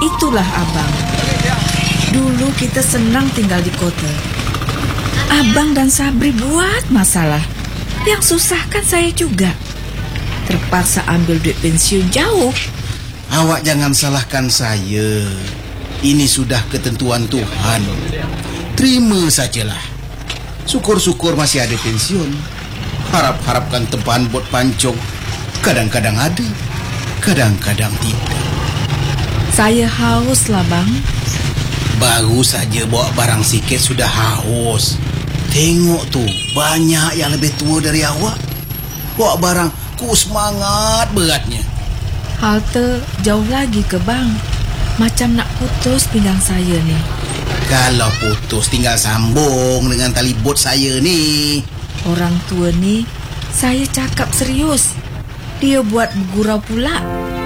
Itulah abang. Dulu kita senang tinggal di kota. Abang dan Sabri buat masalah. Yang susah kan saya juga. Terpaksa ambil duit pensiun jauh. Awak jangan salahkan saya. Ini sudah ketentuan Tuhan. Terima sajalah. Syukur-syukur masih ada pensiun. Harap-harapkan tempahan buat pancong. Kadang-kadang ada, kadang-kadang tidak. Saya haus lah bang. Baru saja bawa barang sikit sudah haus. Tengok tu, banyak yang lebih tua dari awak. Bawa barang, ku semangat beratnya. Halte jauh lagi ke bang. Macam nak putus pinggang saya ni. Kalau putus tinggal sambung dengan tali bot saya ni. Orang tua ni saya cakap serius. Dia buat bergurau pula.